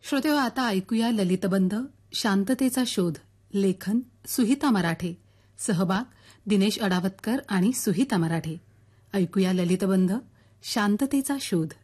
श्रोतेहो, आता ऐकूया ललितबंध शांततेचा शोध. लेखन सुहिता मराठे. सहभाग दिनेश अडावतकर आणि सुहिता मराठे. ऐकूया ललितबंध शांततेचा शोध.